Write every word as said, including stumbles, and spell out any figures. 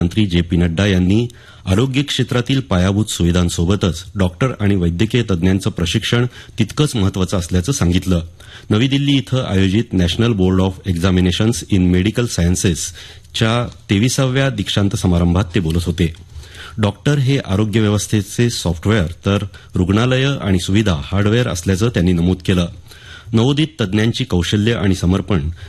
मंत्री J P Nadda यांनी आरोग्य क्षेत्रातील पायाभूत सुविधांसोबतच डॉक्टर आणि वैद्यकीय तज्ञांचं प्रशिक्षण तितकंच महत्वाचं असल्याचं सांगितलं. नवी दिल्ली इथं आयोजित national board of examinations in medical सायन्सेसच्या तेविसाव्या दीक्षांत समारंभात ते बोलत होते. डॉक्टर हे आरोग्य व्यवस्थेचे सॉफ्टवेअर तर रुग्णालयं आणि सुविधा हार्डवेअर असल्याचं त्यांनी नमूद केलं. नवोदित तज्ञांची कौशल्य आणि समर्पण